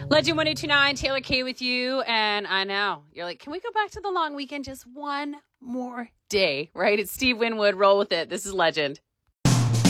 Legend 1029, Taylor K with you. And I know you're like, can we go back to the long weekend just one more day, right? It's Steve Winwood. Roll with it. This is Legend.